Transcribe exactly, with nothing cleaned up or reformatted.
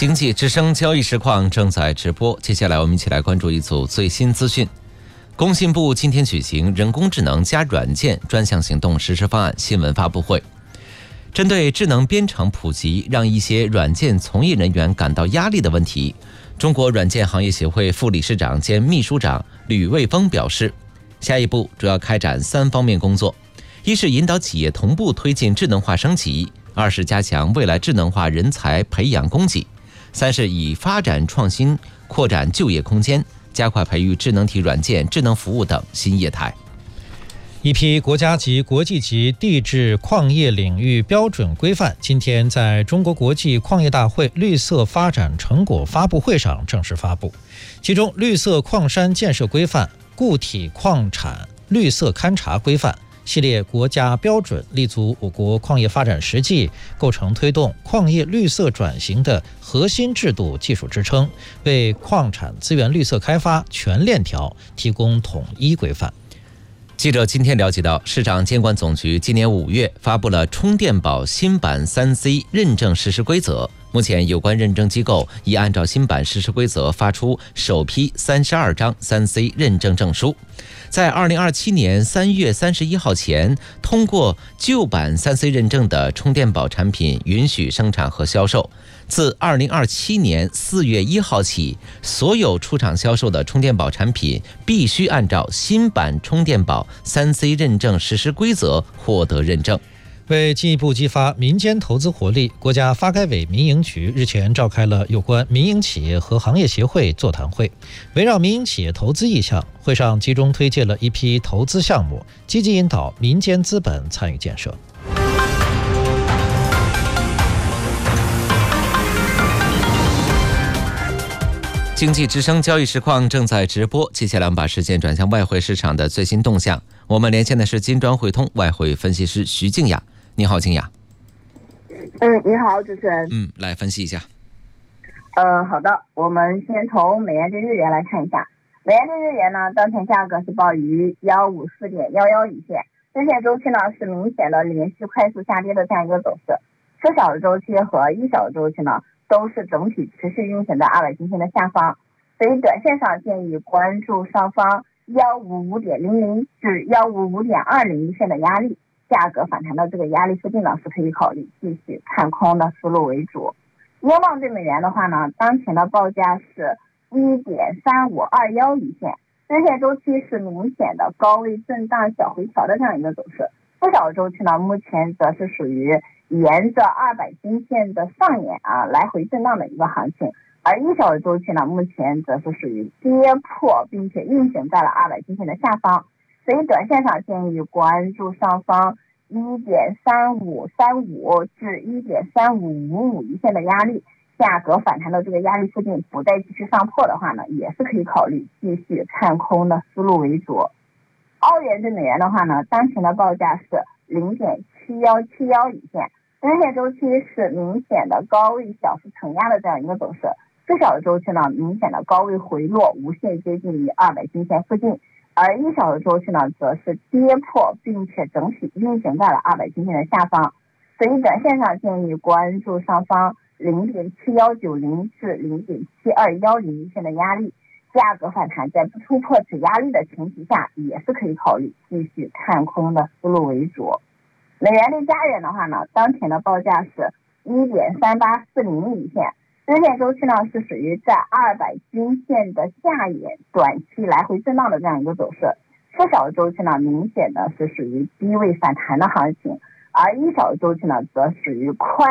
经济之声交易实况正在直播，接下来我们一起来关注一组最新资讯。工信部今天举行人工智能加软件专项行动实施方案新闻发布会，针对智能编程普及让一些软件从业人员感到压力的问题，中国软件行业协会副理事长兼秘书长吕卫峰表示，下一步主要开展三方面工作：一是引导企业同步推进智能化升级；二是加强未来智能化人才培养供给；三是以发展创新扩展就业空间，加快培育智能体软件、智能服务等新业态。 一批国家级、国际级地质矿业领域标准规范今天在中国国际矿业大会绿色发展成果发布会上正式发布。其中，绿色矿山建设规范、固体矿产绿色勘察规范系列国家标准立足我国矿业发展实际，构成推动矿业绿色转型的核心制度技术支撑，为矿产资源绿色开发全链条提供统一规范。 记者今天了解到，市场监管总局今年五月发布了充电宝新版 三 C 认证实施规则，目前有关认证机构已按照新版实施规则发出首批三十二张 三 C 认证证书。在二零二七年三月三十一号前通过旧版 三 C 认证的充电宝产品允许生产和销售。自二零二七年四月一号起，所有出厂销售的充电宝产品必须按照新版充电宝 三 C 认证实施规则获得认证。 为进一步激发民间投资活力，国家发改委民营局日前召开了有关民营企业和行业协会座谈会。围绕民营企业投资意向，会上集中推介了一批投资项目，积极引导民间资本参与建设。 经济之声交易实况正在直播，接下来我们把时间转向外汇市场的最新动向。我们连线的是金砖汇通外汇分析师徐静雅。你好，静雅。 嗯，你好，主持人。 嗯，来分析一下。 呃，好的，我们先从美元对日元来看一下。美元对日元呢，当前价格是报于一五四点一一一线，日线周期呢是明显的连续快速下跌的这样一个走势。四小时周期和一小时周期呢，都是整体持续运行在二百均线的下方，所以短线上建议关注上方一五五点零零至一五五点二零一线的压力，价格反弹到这个压力附近呢，是可以考虑继续看空的思路为主。英镑对美元的话呢，当前的报价是一点三五二一一线，日线周期是明显的高位震荡小回调的这样一个走势。四小时周期呢，目前则是属于沿着二百均线的上沿啊来回震荡的一个行情，而一小时周期呢，目前则是属于跌破并且运行在了二百均线的下方，所以短线上建议关注上方一点三五三五至一点三五五五一线的压力，价格反弹到这个压力附近不再继续上破的话呢，也是可以考虑继续看空的思路为主。澳元对美元的话呢，当前的报价是零点七一七一一线，日线周期是明显的高位小幅承压的这样一个走势，四小时周期呢明显的高位回落，无限接近于二百均线附近，而一小时周期呢则是跌破并且整体运行在了二百均线的下方，所以短线上建议关注上方零点七一九零至零点七二一零一线的压力，价格反弹在不突破此压力的前提下，也是可以考虑继续看空的思路为主。美元对加元的话呢，当前的报价是一点三八四零一线，日线周期呢是属于在二百均线的下沿短期来回震荡的这样一个走势，四小时周期呢明显的是属于低位反弹的行情，而一小时周期呢则属于快